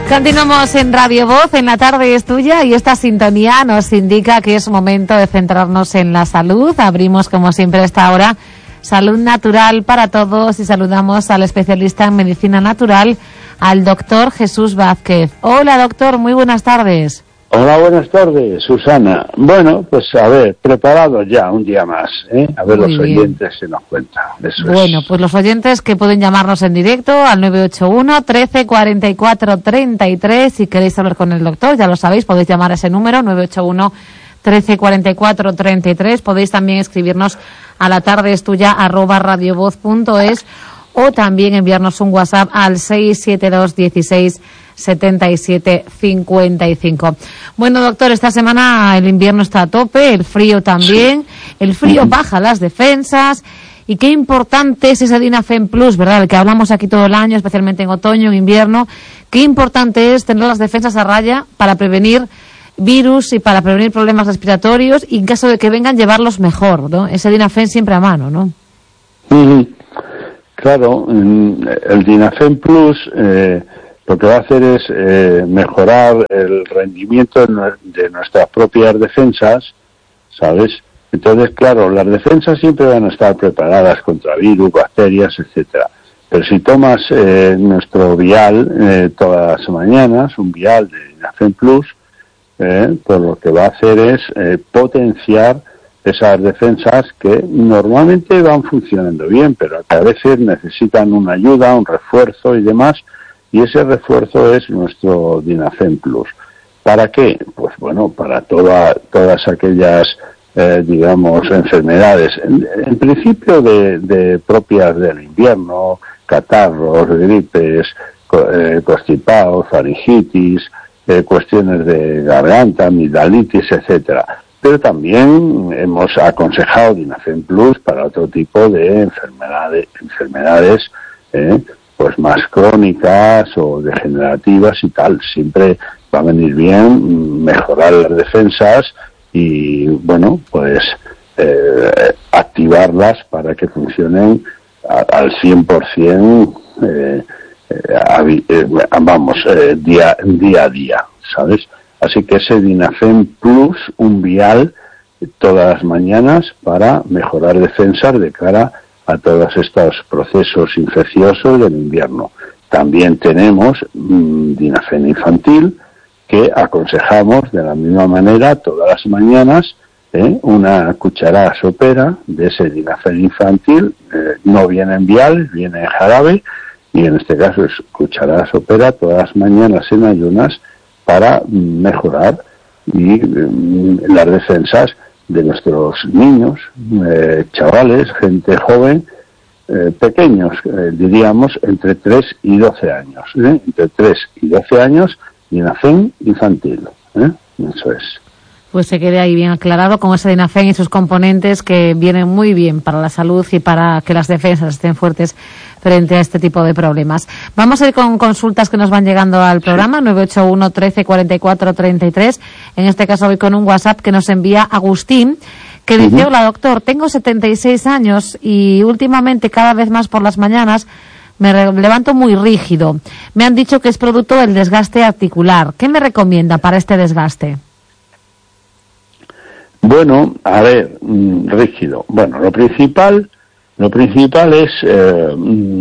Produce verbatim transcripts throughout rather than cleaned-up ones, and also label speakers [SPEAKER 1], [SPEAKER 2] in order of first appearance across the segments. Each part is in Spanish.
[SPEAKER 1] Continuamos en Radio Voz, en la tarde es tuya, y esta sintonía nos indica que es momento de centrarnos en la salud. Abrimos, como siempre, a esta hora, Salud Natural para Todos, y saludamos al especialista en medicina natural, al doctor Jesús Vázquez. Hola, doctor, muy buenas tardes.
[SPEAKER 2] Hola, buenas tardes, Susana. Bueno, pues a ver, preparados ya un día más, ¿eh? A ver Muy los bien. oyentes se nos cuentan. Eso
[SPEAKER 1] bueno,
[SPEAKER 2] es.
[SPEAKER 1] Pues los oyentes que pueden llamarnos en directo al nueve ocho uno, trece, cuarenta y cuatro, treinta y tres. Si queréis hablar con el doctor, ya lo sabéis, podéis llamar a ese número, nueve ocho uno, trece, cuarenta y cuatro, treinta y tres. Podéis también escribirnos a la tarde es tuya, arroba radiovoz punto es, o también enviarnos un WhatsApp al seis siete dos, dieciséis, setenta y siete, cincuenta y cinco. Bueno, doctor, esta semana el invierno está a tope, el frío también. El frío baja las defensas. Y qué importante es ese Dinafen Plus, ¿verdad? El que hablamos aquí todo el año, especialmente en otoño, en invierno. Qué importante es tener las defensas a raya para prevenir virus y para prevenir problemas respiratorios, y en caso de que vengan, llevarlos mejor, ¿no? Ese Dinafen siempre a mano, ¿no?
[SPEAKER 2] Mm, claro, el Dinafen Plus eh, lo que va a hacer es eh, mejorar el rendimiento de nuestras propias defensas, ¿sabes? Entonces, claro, las defensas siempre van a estar preparadas contra virus, bacterias, etcétera. Pero si tomas eh, nuestro vial eh, todas las mañanas, un vial de Dinafen Plus, eh, pues lo que va a hacer es eh, potenciar esas defensas que normalmente van funcionando bien, pero que a veces necesitan una ayuda, un refuerzo y demás. Y ese refuerzo es nuestro Dinafen Plus. ¿Para qué? Pues bueno, para toda, todas aquellas, eh, digamos, enfermedades, en, en principio de, de propias del invierno, catarros, gripes, eh, constipados, faringitis, eh, cuestiones de garganta, amigdalitis, etcétera. Pero también hemos aconsejado Dinafen Plus para otro tipo de enfermedades, enfermedades, eh, pues más crónicas o degenerativas y tal. Siempre va a venir bien mejorar las defensas y, bueno, pues eh, activarlas para que funcionen a, al cien por ciento, eh, eh, eh, vamos, eh, día, día a día, ¿sabes? Así que ese Dinafen Plus, un vial todas las mañanas para mejorar defensas de cara a todos estos procesos infecciosos del invierno. También tenemos mmm, Dinafen infantil, que aconsejamos de la misma manera todas las mañanas, ¿eh? una cucharada sopera de ese Dinafen infantil, eh, no viene en vial, viene en jarabe, y en este caso es cucharada sopera todas las mañanas en ayunas para mejorar y eh, las defensas de nuestros niños, eh, chavales, gente joven, eh, pequeños, eh, diríamos, entre tres y doce años. ¿eh? Entre tres y doce años, Dinafen infantil. ¿eh? Eso es.
[SPEAKER 1] Pues se quede ahí bien aclarado con ese Dinafen y sus componentes, que vienen muy bien para la salud y para que las defensas estén fuertes frente a este tipo de problemas. Vamos a ir con consultas que nos van llegando al programa, sí. nueve ocho uno, trece, cuarenta y cuatro, treinta y tres. En este caso voy con un WhatsApp que nos envía Agustín, que dice, uh-huh. Hola doctor, tengo setenta y seis años y últimamente cada vez más por las mañanas me re- levanto muy rígido. Me han dicho que es producto del desgaste articular. ¿Qué me recomienda para este desgaste?
[SPEAKER 2] Bueno, a ver, mmm, rígido. Bueno, lo principal, lo principal es, eh,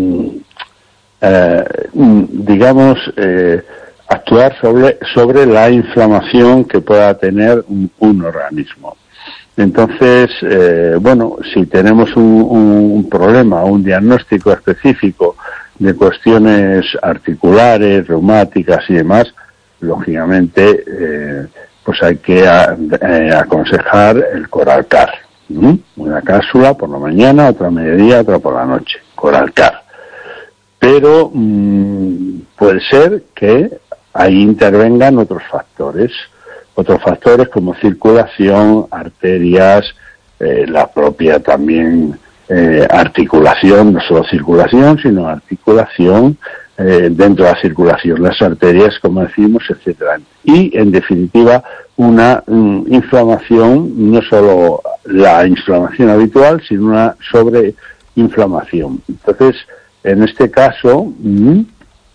[SPEAKER 2] eh, digamos, eh, actuar sobre, sobre la inflamación que pueda tener un, un organismo. Entonces, eh, bueno, si tenemos un, un problema, un diagnóstico específico de cuestiones articulares, reumáticas y demás, lógicamente, eh, pues hay que eh, aconsejar el Coralcar. ¿Mm? Una cápsula por la mañana, otra a mediodía, otra por la noche. Coralcar. Pero mmm, puede ser que ahí intervengan otros factores. Otros factores como circulación, arterias, eh, la propia también eh, articulación, no solo circulación, sino articulación, Eh, dentro de la circulación, las arterias, como decimos, etcétera. Y, en definitiva, una um, inflamación, no solo la inflamación habitual, sino una sobreinflamación. Entonces, en este caso, mm,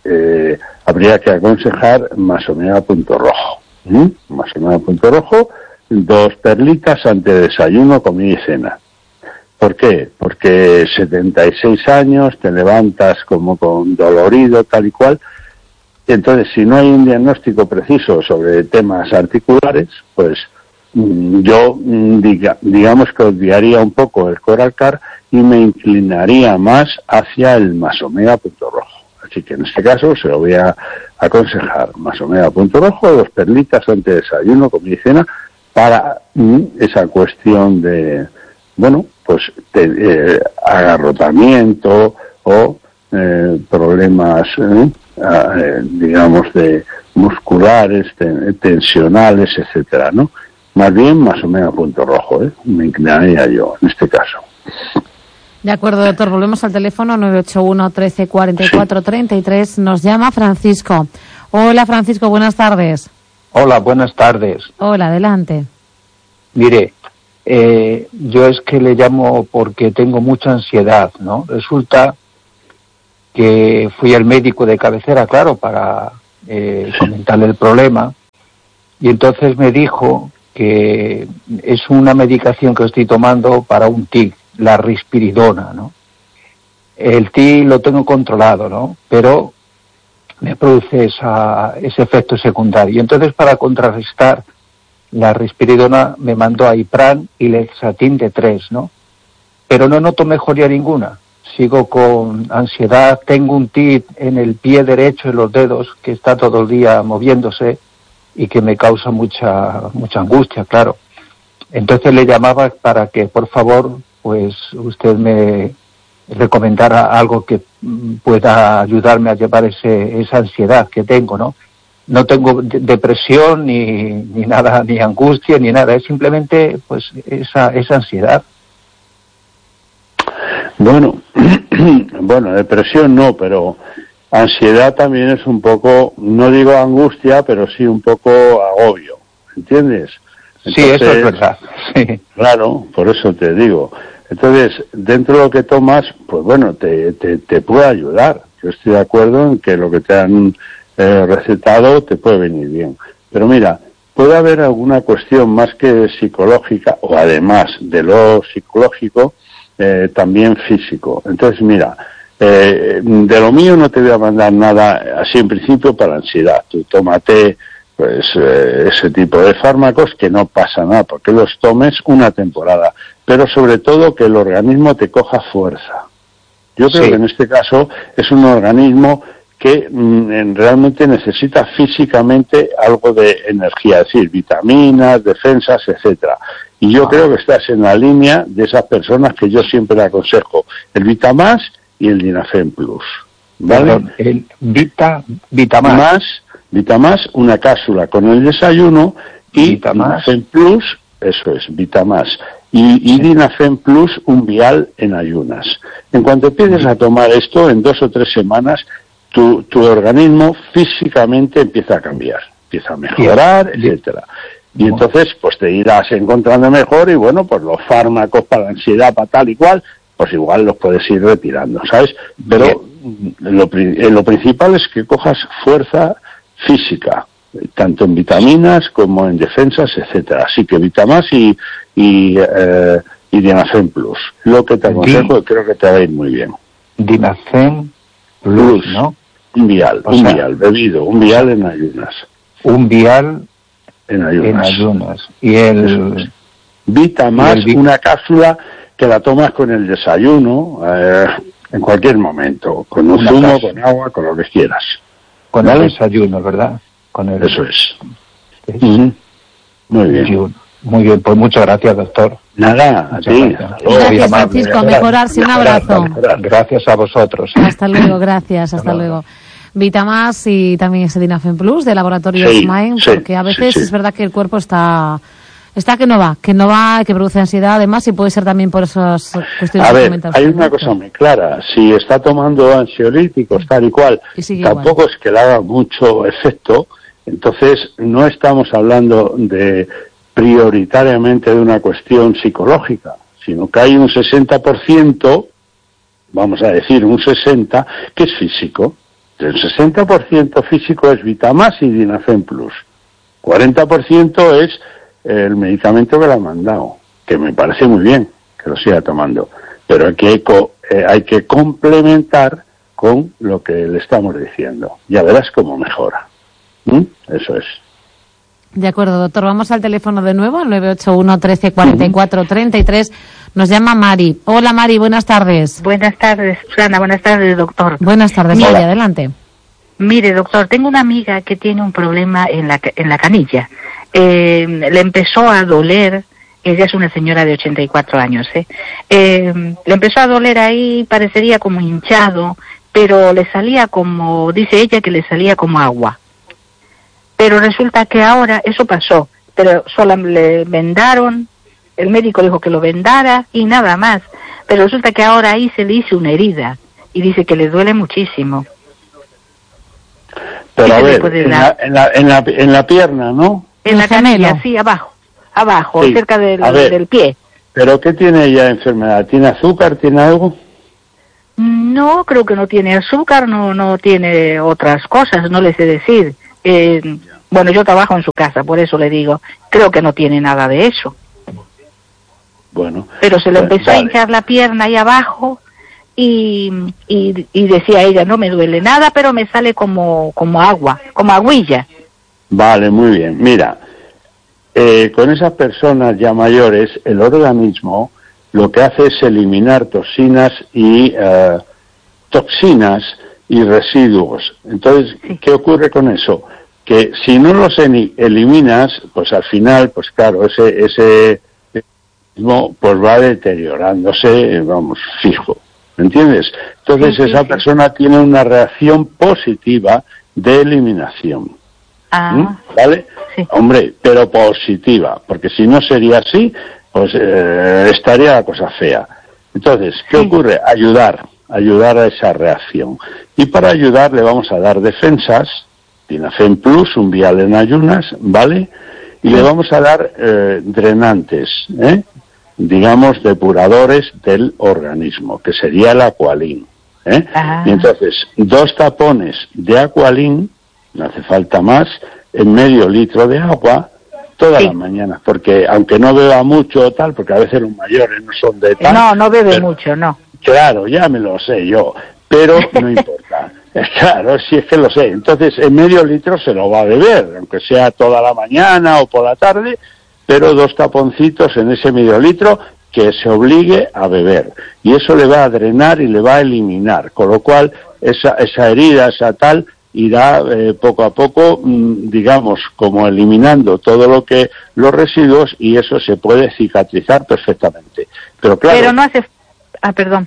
[SPEAKER 2] eh, habría que aconsejar Masomega Punto Rojo. ¿Mm? Masomega Punto Rojo, dos perlitas ante desayuno, comida y cena. ¿Por qué? Porque setenta y seis años, te levantas como con dolorido, tal y cual. Entonces, si no hay un diagnóstico preciso sobre temas articulares, pues yo diga, digamos que obviaría un poco el Coralcar y me inclinaría más hacia el Masomega Punto Rojo. Así que en este caso se lo voy a aconsejar Masomega Punto Rojo, dos perlitas ante desayuno, comida y cena, para mm, esa cuestión de, bueno, pues de, eh, agarrotamiento o eh, problemas, eh, eh, digamos, de musculares, ten, tensionales, etcétera, ¿no? Más bien Masomega Punto Rojo, ¿eh? Me inclinaría yo en este caso.
[SPEAKER 1] De acuerdo, doctor. Volvemos al teléfono nueve ocho uno, trece, cuarenta y cuatro, treinta y tres. Nos llama Francisco. Hola, Francisco, buenas tardes.
[SPEAKER 3] Hola, buenas tardes.
[SPEAKER 1] Hola, adelante.
[SPEAKER 3] Mire, eh, yo es que le llamo porque tengo mucha ansiedad, ¿no? Resulta que fui al médico de cabecera, claro, para eh, comentarle el problema, y entonces me dijo que es una medicación que estoy tomando para un tic, la risperidona, ¿no? El tic lo tengo controlado, ¿no? Pero me produce esa, ese efecto secundario. Entonces, para contrarrestar la risperidona, me mandó a Ipran y Lexatin de tres, ¿no? Pero no noto mejoría ninguna. Sigo con ansiedad, tengo un tic en el pie derecho, en los dedos, que está todo el día moviéndose y que me causa mucha mucha angustia, claro. Entonces le llamaba para que, por favor, pues usted me recomendara algo que pueda ayudarme a llevar ese, esa ansiedad que tengo, ¿no? No tengo de- depresión ni, ni nada, ni angustia, ni nada, es simplemente pues esa, esa ansiedad.
[SPEAKER 2] Bueno, bueno, depresión no, pero ansiedad también es un poco, no digo angustia, pero sí un poco agobio, ¿entiendes?
[SPEAKER 3] Sí, eso es
[SPEAKER 2] Entonces,
[SPEAKER 3] verdad. Sí.
[SPEAKER 2] Claro, por eso te digo. Entonces, dentro de lo que tomas, pues bueno, te, te, te puede ayudar. Yo estoy de acuerdo en que lo que te han eh, recetado te puede venir bien. Pero mira, puede haber alguna cuestión más que psicológica, o además de lo psicológico, eh, también físico. Entonces, mira, eh, de lo mío no te voy a mandar nada así en principio para ansiedad. Tú tómate pues eh, ese tipo de fármacos, que no pasa nada porque los tomes una temporada, pero sobre todo que el organismo te coja fuerza. Yo creo
[SPEAKER 3] Sí.
[SPEAKER 2] que en este caso es un organismo que mm, realmente necesita físicamente algo de energía, es decir, vitaminas, defensas, etcétera. Y yo
[SPEAKER 3] Ah.
[SPEAKER 2] creo que estás en la línea de esas personas que yo siempre le aconsejo, el Vitamás y el Dinafem Plus, ¿vale?
[SPEAKER 3] Perdón, el Vita, Vitamás.
[SPEAKER 2] Más, Vitamás, una cápsula con el desayuno, y
[SPEAKER 3] Vitamás.
[SPEAKER 2] Dinafem Plus, eso es, Vitamás, y, y Dinafem Plus, un vial en ayunas. En cuanto empieces a tomar esto, en dos o tres semanas, tu, tu organismo físicamente empieza a cambiar, empieza a mejorar,
[SPEAKER 3] Bien.
[SPEAKER 2] etcétera. Y entonces, pues te irás encontrando mejor, y bueno, pues los fármacos para la ansiedad, para tal y cual, pues igual los puedes ir retirando, ¿sabes? Pero lo, pri- eh, lo principal es que cojas fuerza física, tanto en vitaminas como en defensas, etcétera. Así que Vitamás y y, eh, y Dinafem Plus. Lo que te aconsejo,
[SPEAKER 3] Di-
[SPEAKER 2] creo que te va a ir muy bien.
[SPEAKER 3] Dinafem Plus,
[SPEAKER 2] Plus.
[SPEAKER 3] ¿no?
[SPEAKER 2] Un vial,
[SPEAKER 3] O
[SPEAKER 2] un
[SPEAKER 3] sea-
[SPEAKER 2] vial, bebido, un vial en ayunas.
[SPEAKER 3] Un vial
[SPEAKER 2] En
[SPEAKER 3] en
[SPEAKER 2] ayunas.
[SPEAKER 3] ayunas. Y el...
[SPEAKER 2] Eso es. Vitamás,
[SPEAKER 3] Y el vi-
[SPEAKER 2] una cápsula que la tomas con el desayuno, eh, en cualquier momento, con un
[SPEAKER 3] Una
[SPEAKER 2] zumo,
[SPEAKER 3] cápsula.
[SPEAKER 2] con agua, con lo que quieras.
[SPEAKER 3] Con
[SPEAKER 2] ¿Vale?
[SPEAKER 3] el desayuno, ¿verdad? Con el
[SPEAKER 2] Eso es.
[SPEAKER 3] es-
[SPEAKER 2] Ujú. Muy bien.
[SPEAKER 3] desayuno. Muy bien, pues muchas gracias, doctor.
[SPEAKER 2] Nada, a
[SPEAKER 3] Muchas
[SPEAKER 2] ti.
[SPEAKER 3] gracias.
[SPEAKER 2] Hasta luego.
[SPEAKER 1] Gracias,
[SPEAKER 3] Muy amable.
[SPEAKER 1] Francisco. A mejorarse. Un
[SPEAKER 2] Mejorar,
[SPEAKER 1] abrazo.
[SPEAKER 2] mejorar.
[SPEAKER 3] Gracias a vosotros.
[SPEAKER 1] Hasta luego, gracias, hasta
[SPEAKER 3] Hasta luego.
[SPEAKER 1] luego. Vitamás y también ese Dinafem Plus de Laboratorio
[SPEAKER 2] Sí,
[SPEAKER 1] Smile,
[SPEAKER 2] sí,
[SPEAKER 1] porque a veces
[SPEAKER 2] sí, sí.
[SPEAKER 1] es verdad que el cuerpo está está que no va, que no va, que produce ansiedad además, y puede ser también por esas cuestiones
[SPEAKER 2] A
[SPEAKER 1] que
[SPEAKER 2] ver,
[SPEAKER 1] comentas.
[SPEAKER 2] hay una cosa muy clara. Si está tomando ansiolíticos tal y cual,
[SPEAKER 1] Y sigue
[SPEAKER 2] tampoco es que le haga mucho efecto. Entonces, no estamos hablando de prioritariamente de una cuestión psicológica, sino que hay un sesenta por ciento, vamos a decir un sesenta por ciento, que es físico. El sesenta por ciento físico es Vitamax y Dinafem Plus. cuarenta por ciento es el medicamento que le han mandado, que me parece muy bien que lo siga tomando, pero hay que, eh, hay que complementar con lo que le estamos diciendo. Ya verás cómo mejora. ¿Mm? Eso es.
[SPEAKER 1] De acuerdo, doctor. Vamos al teléfono de nuevo, al nueve ocho uno, trece, cuarenta y cuatro, treinta y tres. Nos llama Mari. Hola, Mari, buenas tardes.
[SPEAKER 4] Buenas tardes, Susana. Buenas tardes, doctor.
[SPEAKER 1] Buenas tardes, Mari, adelante.
[SPEAKER 4] Mire, doctor, tengo una amiga que tiene un problema en la, en la canilla. Eh, le empezó a doler, ella es una señora de ochenta y cuatro años, ¿eh? Eh, le empezó a doler ahí, parecería como hinchado, pero le salía como, dice ella que le salía como agua. Pero resulta que ahora eso pasó, pero solo le vendaron, el médico dijo que lo vendara y nada más. Pero resulta que ahora ahí se le hizo una herida y dice que le duele muchísimo.
[SPEAKER 2] Pero a ver, en la, en, la, en, la, en la pierna, ¿no?
[SPEAKER 4] En la canilla, sí, abajo, abajo, sí, cerca del, ver, del pie.
[SPEAKER 2] ¿Pero qué tiene ella enfermedad? ¿Tiene azúcar? ¿Tiene algo?
[SPEAKER 4] No, creo que no tiene azúcar, no no tiene otras cosas, no le sé decir. Eh, bueno, yo trabajo en su casa, por eso le digo, creo que no tiene nada de eso.
[SPEAKER 2] Bueno.
[SPEAKER 4] Pero se le empezó vale. a hinchar la pierna ahí abajo y, y, y decía ella, no me duele nada, pero me sale como, como agua, como agüilla.
[SPEAKER 2] Vale, muy bien. Mira, eh, con esas personas ya mayores, el organismo lo que hace es eliminar toxinas y eh, toxinas y residuos. Entonces, sí. ¿qué ocurre con eso? Que si no los eliminas, pues al final, pues claro, ese ese mismo pues va deteriorándose, vamos, fijo, ¿me entiendes? Entonces sí, sí, esa sí. persona tiene una reacción positiva de eliminación.
[SPEAKER 4] Ah,
[SPEAKER 2] ¿Mm? ¿Vale?
[SPEAKER 4] Sí.
[SPEAKER 2] Hombre, pero positiva, porque si no sería así, pues eh, estaría la cosa fea. Entonces, ¿qué sí. ocurre? Ayudar, ayudar a esa reacción. Y para ayudar le vamos a dar defensas, Dinafem Plus, un vial en ayunas, ¿vale? Y sí. le vamos a dar eh, drenantes, ¿eh? digamos, depuradores del organismo, que sería el Aqualin, ¿eh? Y entonces, dos tapones de Aqualin, no hace falta más, en medio litro de agua, todas sí. las mañanas, porque aunque no beba mucho o tal, porque a veces los mayores no son de tal...
[SPEAKER 4] No, no bebe
[SPEAKER 2] pero,
[SPEAKER 4] mucho, no.
[SPEAKER 2] Claro, ya me lo sé yo, pero no importa. Claro, si es que lo sé. Entonces, en medio litro se lo va a beber, aunque sea toda la mañana o por la tarde, pero dos taponcitos en ese medio litro que se obligue a beber. Y eso le va a drenar y le va a eliminar, con lo cual esa, esa herida, esa tal, irá eh, poco a poco, mmm, digamos, como eliminando todo lo que, los residuos, y eso se puede cicatrizar perfectamente. Pero claro...
[SPEAKER 4] Pero no hace... Ah, perdón.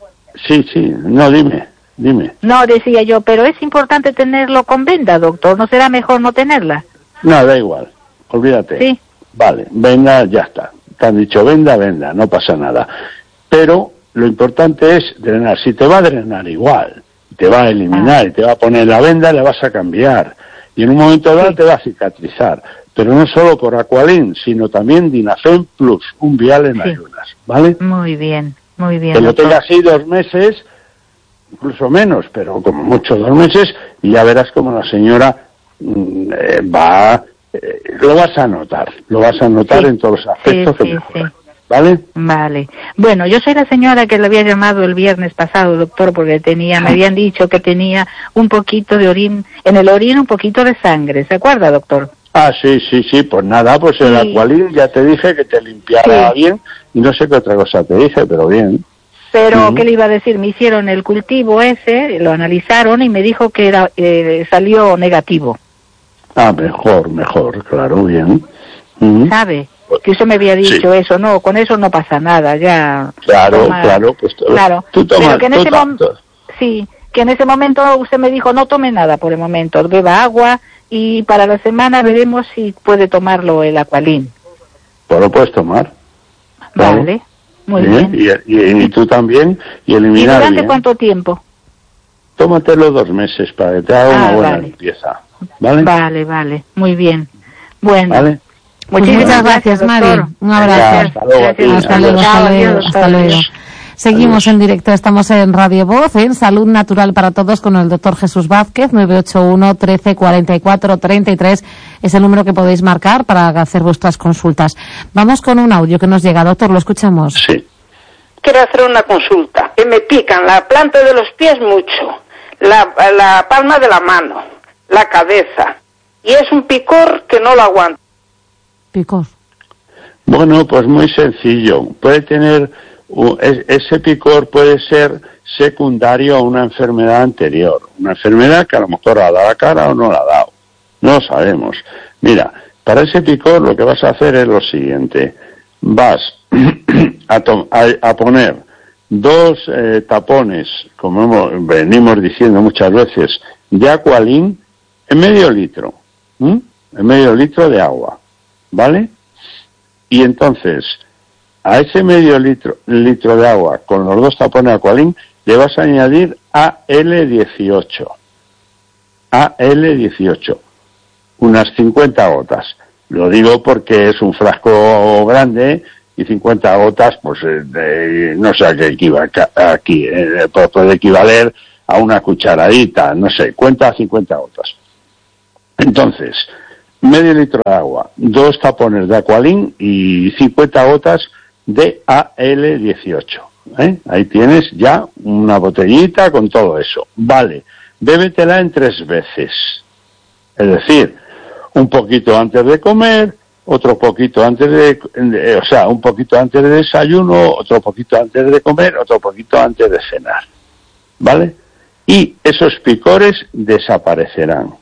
[SPEAKER 2] Sí, sí, no, dime. Dime.
[SPEAKER 4] No, decía yo, pero es importante tenerlo con venda, doctor. ¿No será mejor no tenerla?
[SPEAKER 2] No, da igual. Olvídate.
[SPEAKER 4] Sí.
[SPEAKER 2] Vale, venda, ya está. Te han dicho venda, venda, no pasa nada. Pero lo importante es drenar. Si te va a drenar igual, te va a eliminar ah. y te va a poner la venda, le vas a cambiar. Y en un momento dado sí. te va a cicatrizar. Pero no solo por Aqualin, sino también Dinafem Plus, un vial en sí. ayunas. ¿Vale?
[SPEAKER 4] Muy bien, muy bien.
[SPEAKER 2] Que lo tenga así dos meses... incluso menos, pero como mucho dos meses, y ya verás como la señora eh, va, eh, lo vas a notar, lo vas a notar sí, en todos los aspectos
[SPEAKER 4] sí,
[SPEAKER 2] que
[SPEAKER 4] sí,
[SPEAKER 2] mejoran,
[SPEAKER 4] sí.
[SPEAKER 2] ¿vale?
[SPEAKER 4] Vale. Bueno, yo soy la señora que le había llamado el viernes pasado, doctor, porque tenía, me habían dicho que tenía un poquito de orín, en el orín un poquito de sangre, ¿se acuerda, doctor?
[SPEAKER 2] Ah, sí, sí, sí, pues nada, pues el sí. Aqualin ya te dije que te limpiara sí. bien, y no sé qué otra cosa te dije, pero bien.
[SPEAKER 4] Pero, uh-huh. ¿qué le iba a decir? Me hicieron el cultivo ese, lo analizaron y me dijo que era eh, salió negativo.
[SPEAKER 2] Ah, mejor, mejor, claro, bien. Uh-huh.
[SPEAKER 4] ¿Sabe? Que usted me había dicho sí. eso, no, con eso no pasa nada, ya.
[SPEAKER 2] Claro,
[SPEAKER 4] toma,
[SPEAKER 2] claro, pues
[SPEAKER 4] claro.
[SPEAKER 2] tú tomas,
[SPEAKER 4] pero que en
[SPEAKER 2] tú
[SPEAKER 4] ese momento, sí, que en ese momento usted me dijo no tome nada por el momento, beba agua y para la semana veremos si puede tomarlo el Aqualin.
[SPEAKER 2] Pues lo puedes tomar.
[SPEAKER 4] Vale. ¿Vale? Muy bien.
[SPEAKER 2] bien. Y, y, y tú también, y eliminar.
[SPEAKER 4] ¿Y durante
[SPEAKER 2] bien.
[SPEAKER 4] cuánto tiempo?
[SPEAKER 2] Tómatelo dos meses para que te haga ah, una buena
[SPEAKER 4] vale.
[SPEAKER 2] limpieza. ¿Vale?
[SPEAKER 4] Vale, vale. Muy bien. Bueno.
[SPEAKER 2] ¿Vale?
[SPEAKER 1] Muchísimas gracias, Mari. Un abrazo.
[SPEAKER 2] Venga, hasta luego.
[SPEAKER 1] Gracias. Hasta luego, hasta luego. Hasta luego. Seguimos
[SPEAKER 2] Adiós.
[SPEAKER 1] en directo, estamos en Radio Voz, en Salud Natural para Todos con el doctor Jesús Vázquez. Nueve ocho uno, trece, cuarenta y cuatro, treinta y tres es el número que podéis marcar para hacer vuestras consultas. Vamos con un audio que nos llega, doctor, lo escuchamos.
[SPEAKER 2] Sí.
[SPEAKER 5] Quiero hacer una consulta. Que me pican la planta de los pies mucho, la, la palma de la mano, la cabeza, y es un picor que no lo aguanto.
[SPEAKER 1] Picor.
[SPEAKER 2] Bueno, pues muy sencillo. Puede tener, uh, es, ese picor puede ser secundario a una enfermedad anterior. Una enfermedad que a lo mejor ha dado la cara o no la ha dado. No lo sabemos. Mira, para ese picor lo que vas a hacer es lo siguiente. Vas a, to- a, a poner dos eh, tapones, como hemos, venimos diciendo muchas veces, de Aqualin en medio litro. ¿m? En medio litro de agua. ¿Vale? Y entonces, a ese medio litro, litro de agua, con los dos tapones de Aqualin, le vas a añadir A L dieciocho. A L dieciocho. Unas cincuenta gotas. Lo digo porque es un frasco grande y cincuenta gotas, pues eh, de, no sé a qué equivale aquí, eh, puede equivaler a una cucharadita, no sé, cuenta cincuenta gotas. Entonces, medio litro de agua, dos tapones de Aqualin y cincuenta gotas de A L dieciocho. ¿eh? Ahí tienes ya una botellita con todo eso. Vale, bébetela en tres veces. Es decir, un poquito antes de comer, otro poquito antes de, de, o sea, un poquito antes de desayuno, otro poquito antes de comer, otro poquito antes de cenar. ¿Vale? Y esos picores desaparecerán.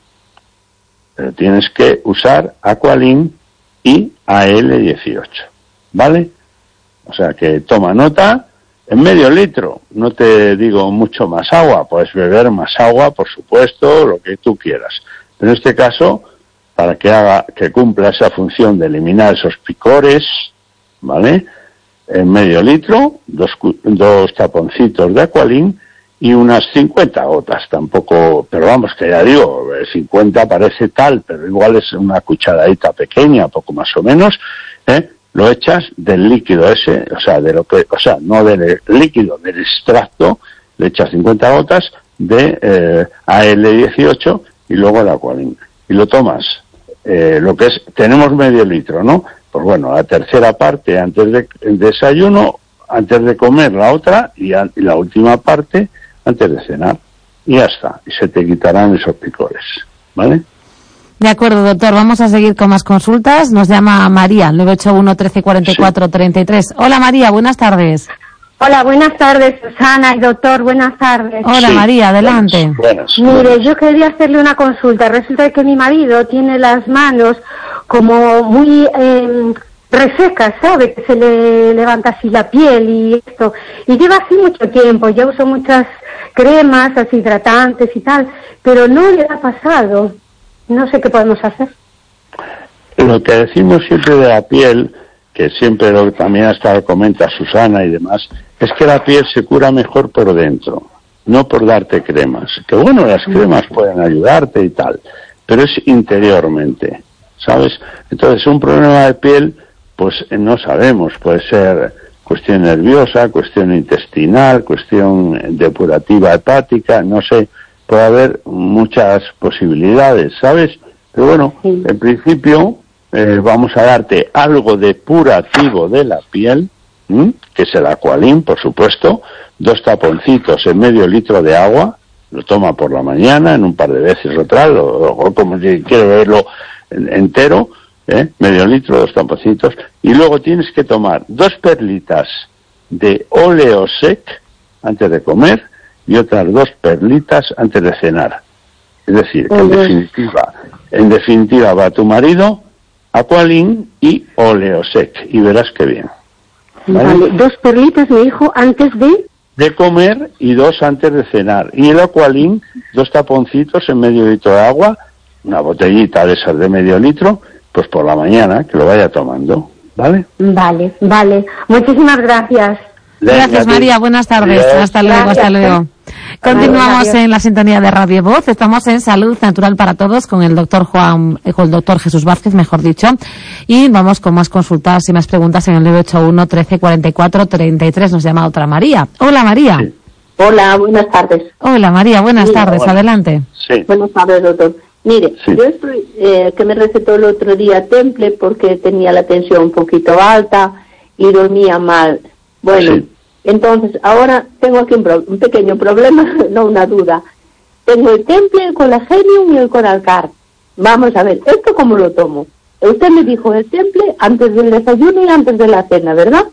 [SPEAKER 2] Pero tienes que usar Aqualin y A L dieciocho, ¿vale? O sea que toma nota, en medio litro, no te digo mucho más agua, puedes beber más agua, por supuesto, lo que tú quieras. Pero en este caso, para que haga, que cumpla esa función de eliminar esos picores, ¿vale? En medio litro, dos, dos taponcitos de Aqualin, y unas cincuenta gotas, tampoco, pero vamos, que ya digo, cincuenta parece tal, pero igual es una cucharadita pequeña, poco más o menos, ¿eh? Lo echas del líquido ese, o sea, de lo que, o sea, no del líquido, del extracto, le echas cincuenta gotas de eh, A L dieciocho y luego el Aqualin. Y lo tomas, eh, lo que es, tenemos medio litro, ¿no? Pues bueno, la tercera parte antes de, del desayuno, antes de comer la otra, y, a, y la última parte antes de cenar, y ya está, y se te quitarán esos picores, ¿vale?
[SPEAKER 1] De acuerdo, doctor, vamos a seguir con más consultas. Nos llama María, nueve ocho uno, trece, cuarenta y cuatro, treinta y tres. Hola María, buenas tardes.
[SPEAKER 6] Hola, buenas tardes, Susana y doctor, buenas tardes.
[SPEAKER 1] Hola
[SPEAKER 2] Sí.
[SPEAKER 1] María, adelante.
[SPEAKER 2] Buenas, buenas,
[SPEAKER 6] Mire,
[SPEAKER 2] buenas.
[SPEAKER 6] yo quería hacerle una consulta. Resulta que mi marido tiene las manos como muy eh, resecas, ¿sabe? Que se le levanta así la piel y esto. Y lleva así mucho tiempo. Yo uso muchas cremas, así hidratantes y tal, pero no le ha pasado. No sé qué podemos hacer.
[SPEAKER 2] Lo que decimos siempre de la piel, que siempre lo que también hasta comenta Susana y demás, es que la piel se cura mejor por dentro, no por darte cremas. Que bueno, las cremas pueden ayudarte y tal, pero es interiormente, ¿sabes? Entonces, un problema de piel, pues no sabemos, puede ser cuestión nerviosa, cuestión intestinal, cuestión depurativa hepática, no sé, puede haber muchas posibilidades, ¿sabes? Pero bueno,
[SPEAKER 6] Sí.
[SPEAKER 2] en principio eh, vamos a darte algo depurativo de la piel, ¿m? Que es el Aqualin, por supuesto, dos taponcitos en medio litro de agua, lo toma por la mañana, en un par de veces o tal, o, o como si quiere beberlo en- entero, ¿eh? Medio litro, dos taponcitos, y luego tienes que tomar dos perlitas de óleo sec antes de comer y otras dos perlitas antes de cenar. Es decir, que en
[SPEAKER 6] Ujú.
[SPEAKER 2] definitiva, en definitiva va tu marido, Aqualin y óleo sec, y verás que bien. ¿Vale?
[SPEAKER 6] Vale, dos perlitas me dijo antes de...
[SPEAKER 2] De comer y dos antes de cenar. Y el Aqualin, dos taponcitos en medio litro de agua, una botellita de esas de medio litro, pues por la mañana, que lo vaya tomando, ¿vale?
[SPEAKER 6] Vale, vale. Muchísimas gracias.
[SPEAKER 1] Gracias
[SPEAKER 2] Venga,
[SPEAKER 1] María, buenas tardes.
[SPEAKER 2] Adiós.
[SPEAKER 1] Hasta luego, hasta
[SPEAKER 6] Gracias.
[SPEAKER 1] luego. Continuamos
[SPEAKER 6] Adiós.
[SPEAKER 1] en la sintonía de Radio Voz. Estamos en Salud Natural para Todos con el doctor Juan, eh, con el doctor Jesús Vázquez, mejor dicho. Y vamos con más consultas y más preguntas en el nueve ocho uno, trece, cuarenta y cuatro, treinta y tres. Nos llama otra María. Hola, María.
[SPEAKER 2] Sí.
[SPEAKER 6] Hola, buenas tardes.
[SPEAKER 1] Hola, María. Buenas
[SPEAKER 6] Sí,
[SPEAKER 1] tardes.
[SPEAKER 2] hola.
[SPEAKER 1] Adelante.
[SPEAKER 2] Sí.
[SPEAKER 6] Buenas tardes, doctor. Mire,
[SPEAKER 2] Sí.
[SPEAKER 6] yo estoy, eh, que me recetó el otro día Temple porque tenía la tensión un poquito alta y dormía mal. Bueno,
[SPEAKER 2] Sí.
[SPEAKER 6] entonces ahora tengo aquí un, pro- un pequeño problema, no una duda. Tengo el Temple, el Colagenium y el Coralcar. Vamos a ver, ¿esto cómo lo tomo? Usted me dijo el Temple antes del desayuno y antes de la cena, ¿verdad?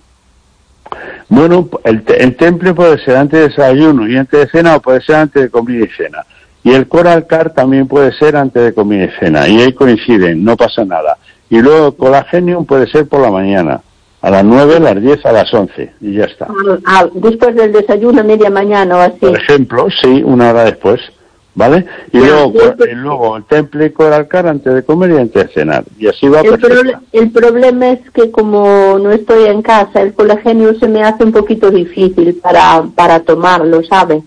[SPEAKER 2] Bueno, el, te- el temple puede ser antes de desayuno y antes de cena, o puede ser antes de comida y cena. Y el Coralcar también puede ser antes de comida y cena. Y ahí coinciden, no pasa nada. Y luego el Colagenium puede ser por la mañana, a las nueve, a las diez, a las once, y ya está.
[SPEAKER 6] Ah, ah, después del desayuno, media mañana o así.
[SPEAKER 2] Por ejemplo, sí, una hora después, ¿vale? Y
[SPEAKER 6] Ya,
[SPEAKER 2] luego,
[SPEAKER 6] yo-
[SPEAKER 2] pues, y luego el temple y Coralcar antes de comer y antes de cenar. Y así va
[SPEAKER 6] El,
[SPEAKER 2] perfecto.
[SPEAKER 6] proble- el problema es que como no estoy en casa, el Colagenium se me hace un poquito difícil para, para tomarlo, ¿sabe?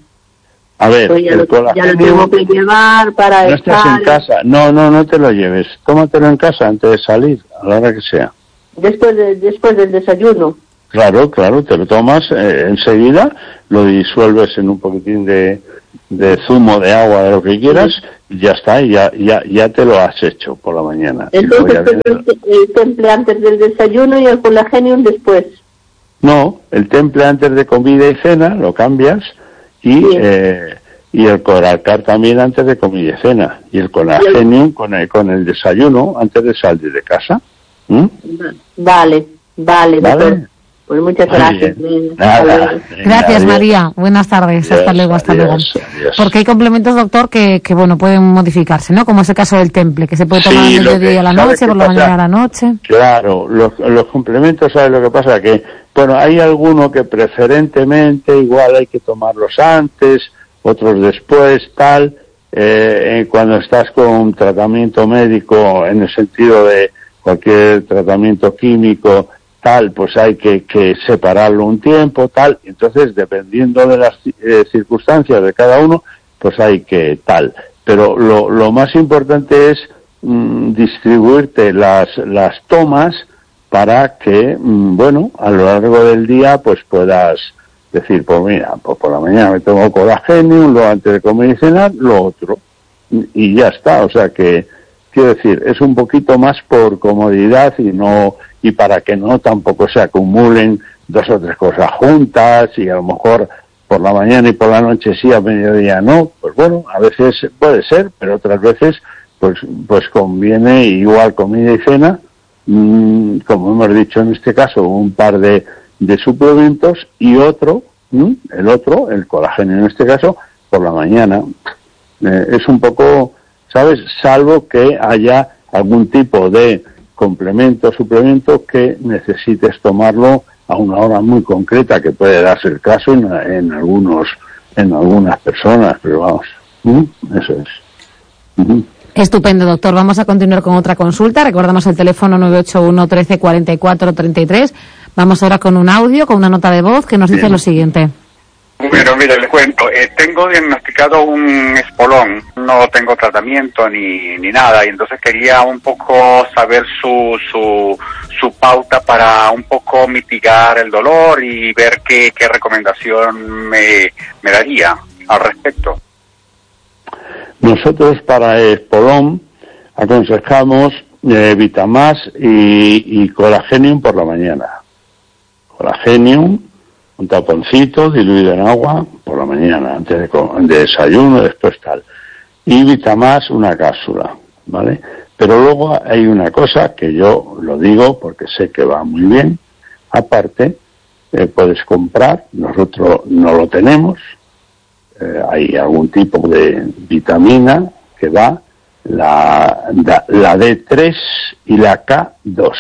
[SPEAKER 2] A ver,
[SPEAKER 6] Pues ya,
[SPEAKER 2] el
[SPEAKER 6] lo, ya lo
[SPEAKER 2] Colagenium...
[SPEAKER 6] tengo que llevar para
[SPEAKER 2] No estás
[SPEAKER 6] estar...
[SPEAKER 2] en casa. No, no, no te lo lleves. Tómatelo en casa antes de salir, a la hora que sea.
[SPEAKER 6] Después, de, después del desayuno.
[SPEAKER 2] Claro, claro, te lo tomas eh, enseguida, lo disuelves en un poquitín de, de zumo de agua, de lo que quieras, y ya está, y ya, ya, ya te lo has hecho por la mañana. Y luego
[SPEAKER 6] Entonces
[SPEAKER 2] ya
[SPEAKER 6] tengo
[SPEAKER 2] vienes-
[SPEAKER 6] el, el Temple antes del desayuno y el Colagenium después.
[SPEAKER 2] No, el temple antes de comida y cena lo cambias, y,
[SPEAKER 6] Sí.
[SPEAKER 2] eh, y el Coralcar también antes de comida y cena, y el Colagenium con el, con el desayuno antes de salir de casa. ¿Mm?
[SPEAKER 6] Vale, vale,
[SPEAKER 2] ¿Vale?
[SPEAKER 6] doctor. Pues muchas
[SPEAKER 2] Muy
[SPEAKER 6] gracias.
[SPEAKER 2] bien.
[SPEAKER 6] Venga, hasta
[SPEAKER 2] Nada.
[SPEAKER 6] luego.
[SPEAKER 2] Venga,
[SPEAKER 1] Gracias,
[SPEAKER 2] adiós.
[SPEAKER 1] María. Buenas tardes.
[SPEAKER 2] Adiós,
[SPEAKER 1] hasta luego, hasta luego.
[SPEAKER 2] adiós, adiós.
[SPEAKER 1] Porque hay complementos, doctor, que, que bueno, pueden modificarse, ¿no? Como es el caso del temple, que se puede tomar
[SPEAKER 2] Sí,
[SPEAKER 1] al
[SPEAKER 2] lo
[SPEAKER 1] mediodía
[SPEAKER 2] que-
[SPEAKER 1] y a la
[SPEAKER 2] ¿sabes
[SPEAKER 1] noche,
[SPEAKER 2] qué
[SPEAKER 1] por la
[SPEAKER 2] pasa?
[SPEAKER 1] mañana a la noche.
[SPEAKER 2] Claro, los, los complementos, ¿sabes lo que pasa? Que, bueno, hay algunos que preferentemente igual hay que tomarlos antes, otros después, tal, eh, eh, cuando estás con un tratamiento médico en el sentido de cualquier tratamiento químico, tal, pues hay que, que separarlo un tiempo, tal, entonces dependiendo de las eh, circunstancias de cada uno, pues hay que tal. Pero lo, lo más importante es mm, distribuirte las, las tomas para que, mm, bueno, a lo largo del día pues puedas decir, pues mira, pues por la mañana me tomo Colagenium, luego antes de comer y cenar, lo otro. Y, y ya está, o sea que, quiero decir, es un poquito más por comodidad y no, y para que no tampoco se acumulen dos o tres cosas juntas y a lo mejor por la mañana y por la noche sí, a mediodía no, pues bueno, a veces puede ser, pero otras veces pues pues conviene igual comida y cena, mmm, como hemos dicho en este caso, un par de, de suplementos y otro, ¿m? el otro, el colágeno en este caso, por la mañana. Eh, es un poco, ¿sabes? Salvo que haya algún tipo de complemento, suplemento que necesites tomarlo a una hora muy concreta, que puede darse el caso en, en algunos, en algunas personas, pero vamos, ¿Mm? eso es. Uh-huh.
[SPEAKER 1] Estupendo, doctor. Vamos a continuar con otra consulta. Recordamos el teléfono nueve ocho uno, trece, cuarenta y cuatro, treinta y tres. Vamos ahora con un audio, con una nota de voz que nos dice
[SPEAKER 2] Bien.
[SPEAKER 1] lo siguiente.
[SPEAKER 7] Bueno, mire, le cuento. Eh, tengo diagnosticado un espolón. No tengo tratamiento ni, ni nada. Y entonces quería un poco saber su, su, su pauta para un poco mitigar el dolor y ver qué, qué recomendación me, me daría al respecto.
[SPEAKER 2] Nosotros para espolón aconsejamos eh, Vitamás y, y Colagenium por la mañana. Colagenium, un taponcito diluido en agua por la mañana, antes de, de desayuno, después tal. Y Vitamás, una cápsula, ¿vale? Pero luego hay una cosa que yo lo digo porque sé que va muy bien. Aparte, eh, puedes comprar, nosotros no lo tenemos, eh, hay algún tipo de vitamina que va, la, la, la D tres y la K dos.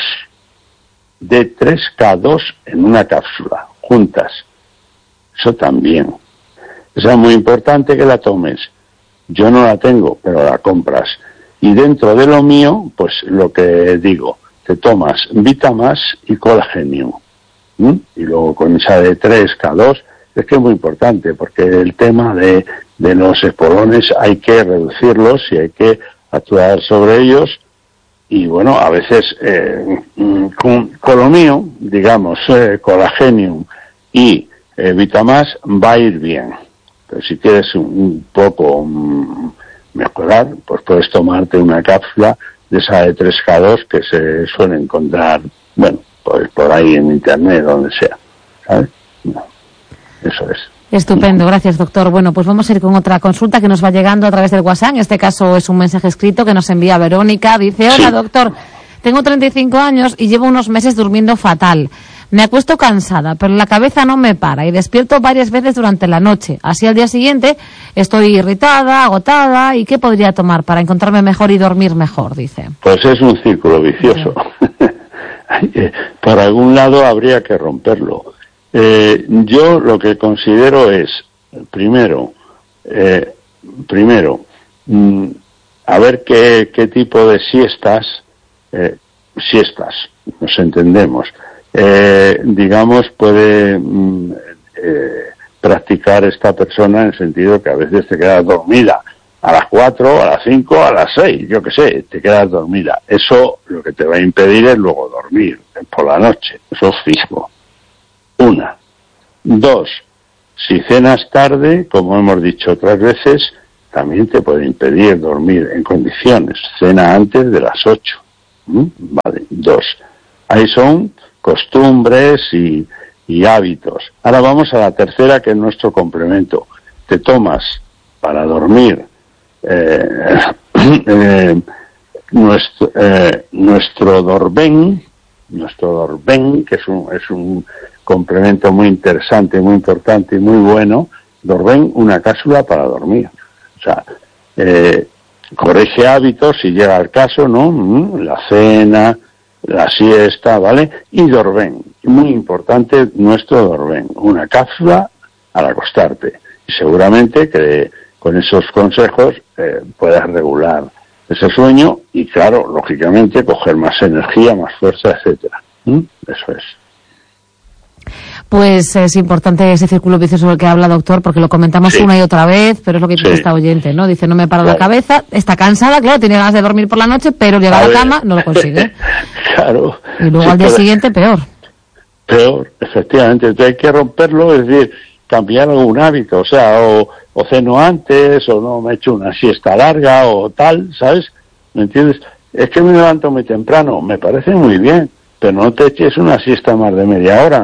[SPEAKER 2] D tres, K dos en una cápsula, juntas. Eso también. Eso es muy importante que la tomes. Yo no la tengo, pero la compras. Y dentro de lo mío, pues lo que digo, te tomas Vitamás y Colagenium. ¿Mm? Y luego con esa D tres, K dos, es que es muy importante, porque el tema de, de los espolones hay que reducirlos y hay que actuar sobre ellos. Y bueno, a veces eh, con Colomio, digamos, eh, Colagenium y eh, Vitamás va a ir bien. Pero si quieres un, un poco um, mejorar, pues puedes tomarte una cápsula de esa de tres K dos que se suele encontrar, bueno, pues por ahí en internet, donde sea, ¿sabes? No, eso es.
[SPEAKER 1] Estupendo, gracias doctor. Bueno, pues vamos a ir con otra consulta que nos va llegando a través del WhatsApp. En este caso es un mensaje escrito que nos envía Verónica. Dice, hola
[SPEAKER 2] Sí.
[SPEAKER 1] doctor, tengo treinta y cinco años y llevo unos meses durmiendo fatal. Me acuesto cansada, pero la cabeza no me para y despierto varias veces durante la noche. Así al día siguiente estoy irritada, agotada. ¿Y qué podría tomar para encontrarme mejor y dormir mejor? Dice.
[SPEAKER 2] Pues es un círculo vicioso. Por algún lado habría que romperlo. Eh, yo lo que considero es, primero, eh, primero, mm, a ver qué, qué tipo de siestas, eh, siestas, nos entendemos, eh, digamos, puede mm, eh, practicar esta persona, en el sentido que a veces te quedas dormida a las cuatro, a las cinco, a las seis, yo qué sé, te quedas dormida. Eso lo que te va a impedir es luego dormir por la noche, eso es fijo. Una. Dos, si cenas tarde, como hemos dicho otras veces, también te puede impedir dormir en condiciones. Cena antes de las ocho. ¿Mm? Vale, dos. Ahí son costumbres y, y hábitos. Ahora vamos a la tercera, que es nuestro complemento. Te tomas para dormir eh, eh, nuestro, eh, nuestro Dorben, nuestro Dorben, que es un, es un complemento muy interesante, muy importante y muy bueno. Dorben, una cápsula para dormir. O sea, eh, corrige hábitos si llega el caso, ¿no? La cena, la siesta, ¿vale? Y Dorben, muy importante nuestro Dorben, una cápsula al acostarte. Y seguramente que con esos consejos eh, puedas regular ese sueño y, claro, lógicamente, coger más energía, más fuerza, etcétera. ¿Mm? Eso es.
[SPEAKER 1] Pues es importante ese círculo vicioso del que habla, doctor, porque lo comentamos
[SPEAKER 2] Sí.
[SPEAKER 1] una y otra vez, pero es lo que dice
[SPEAKER 2] Sí.
[SPEAKER 1] esta oyente, ¿no? Dice, no me para
[SPEAKER 2] Claro.
[SPEAKER 1] la cabeza, está cansada, claro, tiene ganas de dormir por la noche, pero llega a,
[SPEAKER 2] A
[SPEAKER 1] la
[SPEAKER 2] ver.
[SPEAKER 1] cama, no lo consigue.
[SPEAKER 2] Claro.
[SPEAKER 1] Y luego
[SPEAKER 2] Sí,
[SPEAKER 1] al día
[SPEAKER 2] puede-
[SPEAKER 1] siguiente, peor.
[SPEAKER 2] Peor, efectivamente. Entonces hay que romperlo, es decir, cambiar algún hábito, o sea, o, o ceno antes, o no me echo una siesta larga, o tal, ¿sabes? ¿Me entiendes? Es que me levanto muy temprano, me parece muy bien, pero no te eches una siesta más de media hora.